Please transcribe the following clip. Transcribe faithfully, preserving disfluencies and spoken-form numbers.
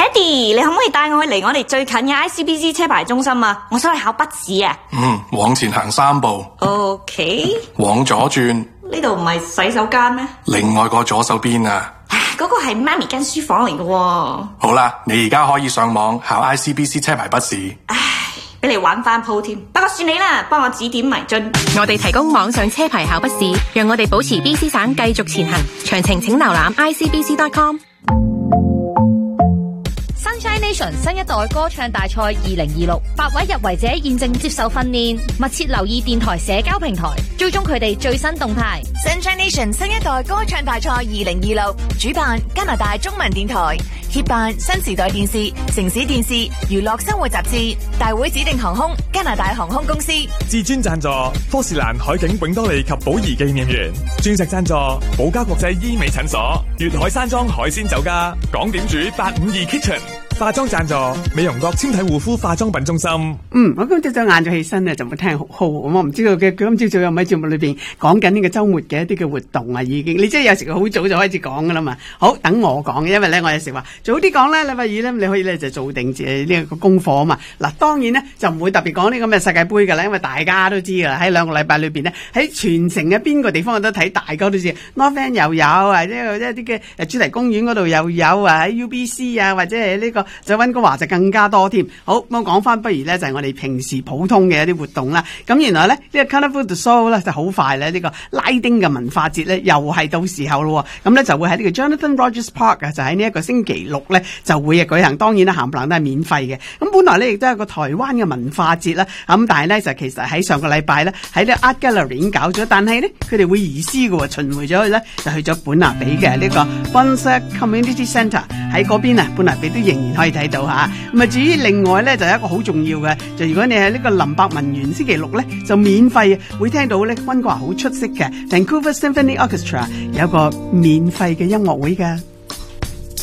Daddy，你可唔可以帶我去離我哋最近嘅 I C B C 車牌中心啊？我想去考筆試啊。 嗯，往前行三步。 OK。 往左轉。 呢度唔係洗手間咩？ 另外個左手邊啊。 嗰個係媽咪間書房嚟嘅喎。 好啦，你而家可以上網考 I C B C 車牌筆試。 唉，俾你玩翻鋪添。不過算你啦，幫我指點迷津。 我哋提供網上車牌考筆試，讓我哋保持 B C 省繼續前行。詳情請瀏覽 I C B C dot com。 Sunshine Nation 新一代歌唱大賽二零二六，八位入圍者現正接受訓練，密切留意電台社交平台，追蹤佢哋最新動態。 Sunshine Nation 新一代歌唱大賽二零二六，主辦加拿大中文電台，協辦新時代電視、城市電視、娛樂生活雜誌，大會指定航空加拿大航空公司， 至尊贊助科士蘭海景永多利及寶儀紀念園，鑽石贊助寶嘉國際醫美診所，粵海山莊海鮮酒家，港點煮八五二 Kitchen。化妝贊助美容國纖體護膚化妝品中心。 嗯，我今朝早晏咗起身咧，就冇聽好好，咁我唔知道嘅今朝早有冇喺節目裏邊講緊呢個週末嘅一啲嘅活動啊，已經你即係有時好早就開始講噶啦嘛。好，等我講，因為咧我有時話早啲講咧，禮拜二咧你可以咧就做定誒呢個功課啊嘛。嗱，當然咧就唔會特別講呢個咩世界盃噶啦，因為大家都知噶啦，喺兩個禮拜裏邊咧喺全城嘅邊個地方我都睇，大家都知。North End 又有啊，即係一啲嘅誒主題公園嗰度又有啊，喺 U B C 啊或者係呢個。就溫哥華就更加多添。好，咁我講翻，不如咧就係、是、我哋平時普通嘅一啲活動啦。咁原來咧呢、這個 Carnival de Sol 咧就好快咧，呢、這個拉丁嘅文化節咧又係到時候咯。咁咧就會喺呢個 Jonathan Rogers Park 啊，就喺呢一個星期六咧就會舉行。當然啦，冚唪唥都係免費嘅。咁本來咧亦都係個台灣嘅文化節啦。咁但係咧就其實喺上個禮拜咧喺呢 Art Gallery 已經搞咗，但係咧佢哋會移師嘅喎，巡迴咗去咧就去咗本拿比嘅呢個 Bonser Community Centre 喺嗰邊啊，本拿比都仍然可以睇到。吓咁啊！至於另外咧，就有一個好重要嘅，就如果你喺呢個林伯文園星期六咧，就免費會聽到咧溫哥華好出色嘅 Vancouver Symphony Orchestra 有一個免費嘅音樂會㗎。